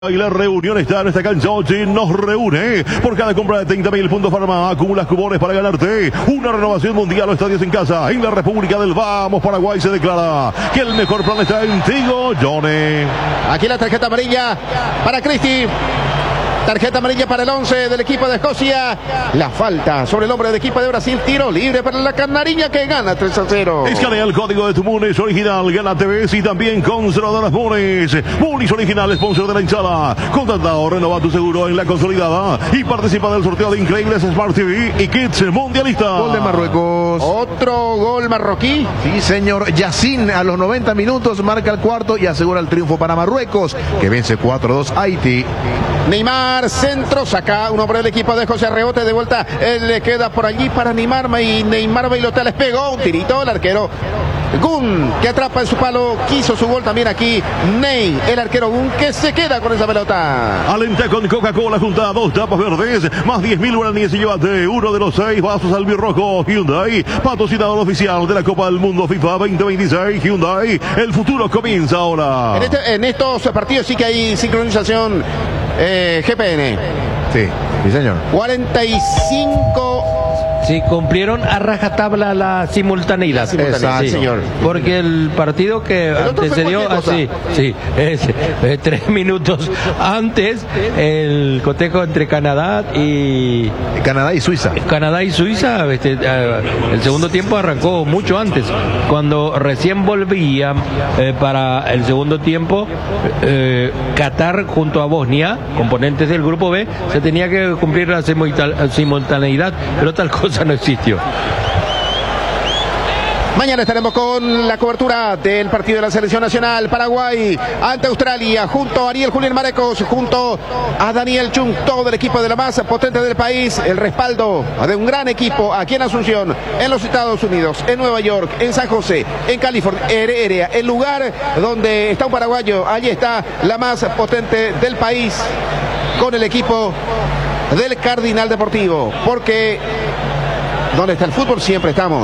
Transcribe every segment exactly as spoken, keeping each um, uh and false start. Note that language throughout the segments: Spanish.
Y la reunión está en esta cancha. Ochi nos reúne. Por cada compra de treinta mil puntos Farma, acumulas cupones para ganarte una renovación mundial o estadios en casa. En la República del Vamos, Paraguay, se declara que el mejor plan está en Tigo, Johnny. Aquí la tarjeta amarilla para Cristi. Tarjeta amarilla para el once del equipo de Escocia. La falta sobre el hombre del equipo de Brasil. Tiro libre para la Canariña que gana tres a cero. Escanea el código de tu Munis original. Gana T V y también controladoras Munis. Munis original, sponsor de la hinchada. Contrata o renova tu seguro en la consolidada. Y participa del sorteo de increíbles Smart T V y Kits Mundialista. Gol de Marruecos. Otro gol marroquí. Sí, señor. Yacine a los noventa minutos marca el cuarto y asegura el triunfo para Marruecos, que vence cuatro a dos a Haití. Neymar, centro, saca un hombre del equipo de José, rebote de vuelta, él le queda por allí para Neymar y Neymar bailotea, les pegó un tirito el arquero Gun, que atrapa en su palo, quiso su gol también aquí Ney, el arquero Gun, que se queda con esa pelota. Alenta con Coca-Cola junto a dos tapas verdes, más diez mil guaraníes y llévate uno de los seis vasos albirrojo. Hyundai, patrocinador oficial de la Copa del Mundo FIFA veinte veintiséis. Hyundai, el futuro comienza ahora. En, este, en estos partidos sí que hay sincronización eh, G P N. Sí, sí señor. cuarenta y cinco. Sí, cumplieron a rajatabla la simultaneidad. Exacto, sí, señor. Porque el partido que antecedió así, sí, es, es tres minutos antes el cotejo entre Canadá y Canadá y Suiza. Canadá y Suiza, este, el segundo tiempo arrancó mucho antes. Cuando recién volvía eh, para el segundo tiempo, eh, Qatar junto a Bosnia, componentes del grupo B, se tenía que cumplir la simultaneidad, pero tal cosa no existió. Mañana estaremos con la cobertura del partido de la Selección Nacional Paraguay ante Australia, junto a Ariel Julián Marecos, junto a Daniel Chung, todo el equipo de la más potente del país, el respaldo de un gran equipo aquí en Asunción, en los Estados Unidos, en Nueva York, en San José, en California, Heredia, el lugar donde está un paraguayo, allí está la más potente del país, con el equipo del Cardinal Deportivo, porque donde está el fútbol siempre estamos.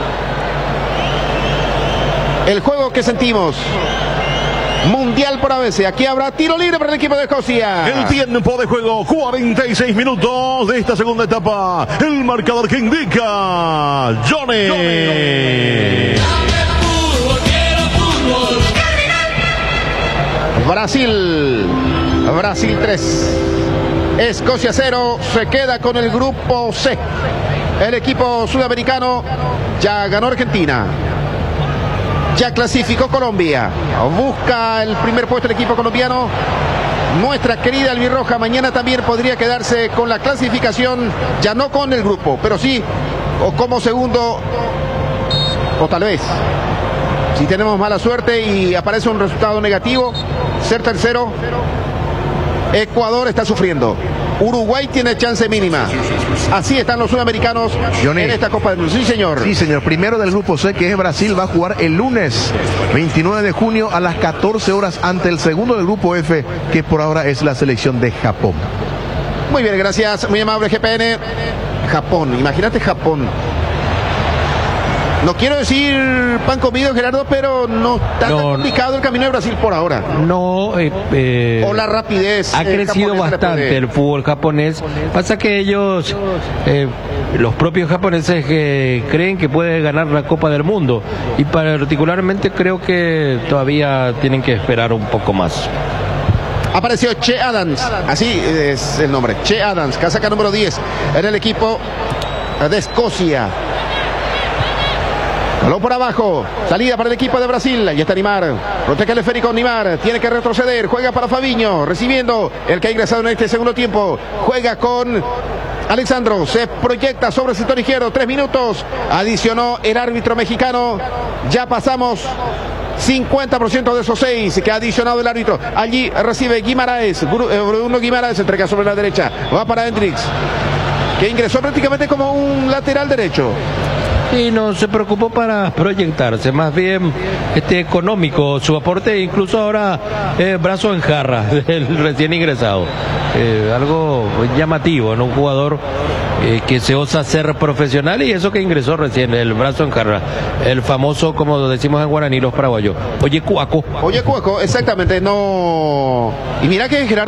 El juego que sentimos, mundial por A B C. Aquí habrá tiro libre para el equipo de Escocia. El tiempo de juego, cuarenta y seis minutos de esta segunda etapa. El marcador que indica Johnny. Johnny. Brasil, Brasil tres, Escocia cero, se queda con el grupo C. El equipo sudamericano ya ganó Argentina. Ya clasificó Colombia. Busca el primer puesto el equipo colombiano. Nuestra querida albirroja mañana también podría quedarse con la clasificación, ya no con el grupo, pero sí o como segundo, o tal vez, si tenemos mala suerte y aparece un resultado negativo, ser tercero. Ecuador está sufriendo. Uruguay tiene chance mínima. Así están los sudamericanos Johnny, en esta Copa del Mundo. Sí, señor. Sí, señor. Primero del grupo C, que es Brasil, va a jugar el lunes veintinueve de junio a las catorce horas ante el segundo del grupo F, que por ahora es la selección de Japón. Muy bien, gracias. Muy amable G P N. Japón, imagínate Japón. No quiero decir pan comido, Gerardo, pero no está no, tan complicado el camino de Brasil por ahora. No, eh, eh, o la rapidez. Ha eh, crecido bastante el fútbol japonés. Pasa que ellos, eh, los propios japoneses, que creen que puede ganar la Copa del Mundo. Y particularmente creo que todavía tienen que esperar un poco más. Apareció Che Adams, así es el nombre, Che Adams, casaca número diez en el equipo de Escocia. Balón por abajo, salida para el equipo de Brasil, ahí está Neymar, protege el esférico Neymar, tiene que retroceder, juega para Fabinho, recibiendo el que ha ingresado en este segundo tiempo, juega con Alexandro, se proyecta sobre el sector izquierdo, tres minutos, adicionó el árbitro mexicano, ya pasamos cincuenta por ciento de esos seis que ha adicionado el árbitro, allí recibe Guimaraes, Bruno Guimaraes, entrega sobre la derecha, va para Hendrix, que ingresó prácticamente como un lateral derecho. Y no se preocupó para proyectarse, más bien este económico su aporte, incluso ahora eh, brazo en jarra del recién ingresado. eh, algo llamativo, ¿no? Un jugador eh, que se osa ser profesional, y eso que ingresó recién, el brazo en carrera, el famoso, como decimos en guaraní los paraguayos, oye cuaco. Oye cuaco, exactamente, no. Y mira que Gerardo